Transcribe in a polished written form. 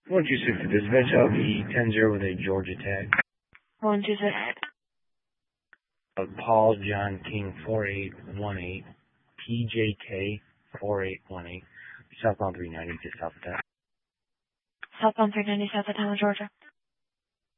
126 to dispatch, LP 10-0 with a Georgia tag. 126. Paul John King 4818, PJK 4818, southbound 390 just south of that. Southbound 390 south of town, Georgia.